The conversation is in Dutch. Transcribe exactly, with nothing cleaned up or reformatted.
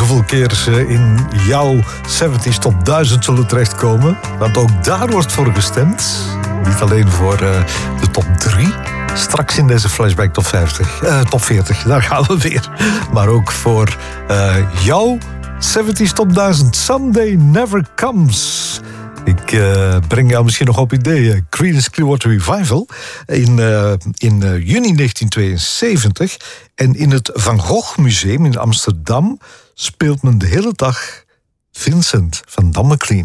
hoeveel keer ze in jouw zeventig top duizend zullen terechtkomen. Want ook daar wordt voor gestemd. Niet alleen voor uh, de top drie. Straks in deze flashback top vijftig, uh, top veertig, daar gaan we weer. Maar ook voor uh, jouw zeventig top duizend. Someday Never Comes. Ik uh, breng jou misschien nog op ideeën. Creedence Clearwater Revival in, uh, in uh, juni negentien tweeënzeventig. En in het Van Gogh Museum in Amsterdam speelt men de hele dag Vincent van Dam McLean.